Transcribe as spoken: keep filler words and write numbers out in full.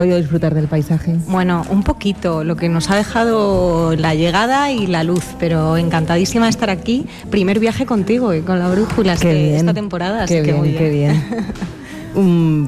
podido disfrutar del paisaje? Bueno, un poquito, lo que nos ha dejado la llegada y la luz, pero encantadísima de estar aquí. Primer viaje contigo y con la brújula este, esta temporada, así qué que bien, muy bien. Qué bien. um,